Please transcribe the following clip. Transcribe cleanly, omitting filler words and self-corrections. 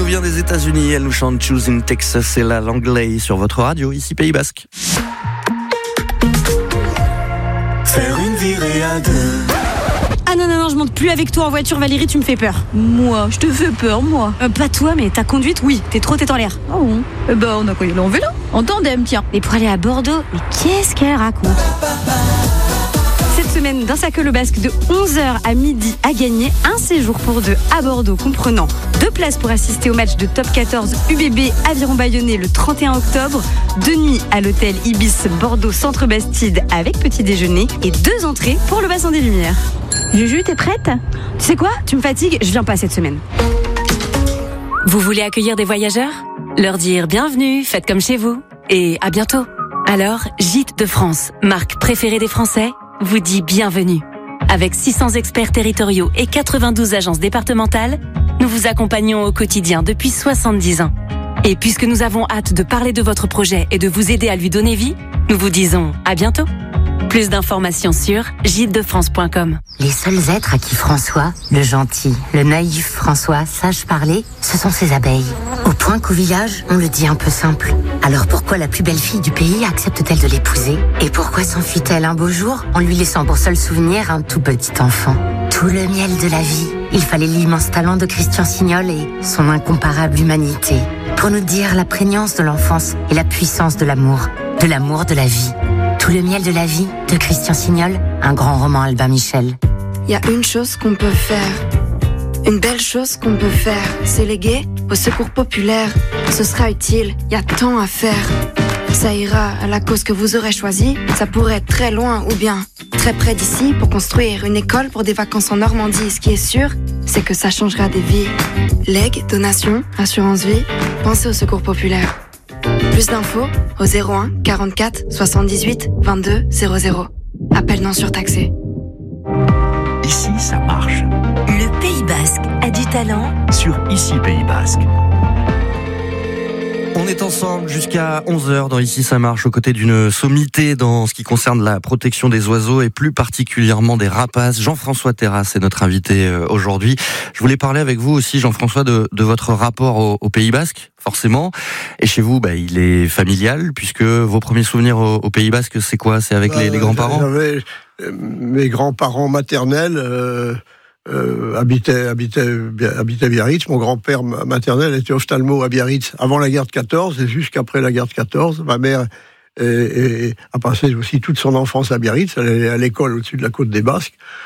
nous vient des États-Unis. Elle nous chante Choosing Texas et la Langley sur votre radio, ici Pays Basque. Faire une virée à deux. Ah non, je monte plus avec toi en voiture, Valérie, tu me fais peur. Moi, je te fais peur, moi. Pas toi, mais ta conduite, oui, t'es trop tête en l'air. Ah bon? Eh ben, on a quoi y aller en vélo? En tandem, tiens. Et pour aller à Bordeaux, mais qu'est-ce qu'elle raconte? Cette semaine, d'un sac le basque de 11h à midi à gagner un séjour pour deux à Bordeaux, comprenant 2 places pour assister au match de Top 14 UBB Aviron Bayonnais le 31 octobre, 2 nuits à l'hôtel Ibis Bordeaux Centre Bastide avec petit déjeuner et 2 entrées pour le bassin des Lumières. Juju, t'es prête? Tu sais quoi? Tu me fatigues, je viens pas cette semaine. Vous voulez accueillir des voyageurs? Leur dire bienvenue, faites comme chez vous. Et à bientôt. Alors, Gîtes de France, marque préférée des Français, vous dit bienvenue. Avec 600 experts territoriaux et 92 agences départementales, nous vous accompagnons au quotidien depuis 70 ans. Et puisque nous avons hâte de parler de votre projet et de vous aider à lui donner vie, nous vous disons à bientôt. Plus d'informations sur gîtesdefrance.com. Les seuls êtres à qui François, le gentil, le naïf François, sache parler, ce sont ses abeilles. Au point qu'au village, on le dit un peu simple. Alors pourquoi la plus belle fille du pays accepte-t-elle de l'épouser? Et pourquoi s'enfuit-elle un beau jour en lui laissant pour seul souvenir un tout petit enfant? Tout le miel de la vie. Il fallait l'immense talent de Christian Signol et son incomparable humanité pour nous dire la prégnance de l'enfance et la puissance de l'amour de la vie. Tout le miel de la vie de Christian Signol, un grand roman Albin Michel. Il y a une chose qu'on peut faire, une belle chose qu'on peut faire, c'est léguer au secours populaire. Ce sera utile, il y a tant à faire. Ça ira à la cause que vous aurez choisie, ça pourrait être très loin ou bien très près d'ici pour construire une école pour des vacances en Normandie. Ce qui est sûr, c'est que ça changera des vies. Legs, donations, assurance vie, pensez au secours populaire. Plus d'infos au 01 44 78 22 00. Appel non surtaxé. Ici, ça marche. Le Pays Basque a du talent Sur Ici Pays Basque. On est ensemble jusqu'à 11h dans Ici ça marche, aux côtés d'une sommité dans ce qui concerne la protection des oiseaux et plus particulièrement des rapaces. Jean-François Terrasse est notre invité aujourd'hui. Je voulais parler avec vous aussi, Jean-François, de votre rapport au Pays Basque, forcément. Et chez vous, il est familial, puisque vos premiers souvenirs au Pays Basque, c'est quoi? C'est avec les grands-parents? J'avais mes grands-parents maternels habitaient Biarritz. Mon grand-père maternel était ophtalmo à Biarritz avant la guerre de 14 et jusqu'après la guerre de 14. Ma mère a passé aussi toute son enfance à Biarritz. Elle allait à l'école au-dessus de la côte des Basques.